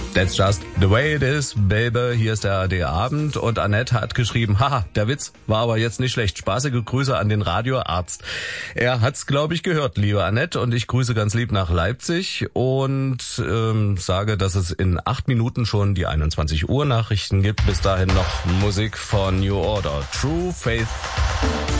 That's just the way it is, baby. Hier ist der ARD Abend und Annette hat geschrieben, haha, der Witz war aber jetzt nicht schlecht. Spaßige Grüße an den Radioarzt. Er hat's, glaube ich, gehört, liebe Annette, und ich grüße ganz lieb nach Leipzig und sage, dass es in 8 Minuten schon die 21 Uhr Nachrichten gibt. Bis dahin noch Musik von New Order. True Faith.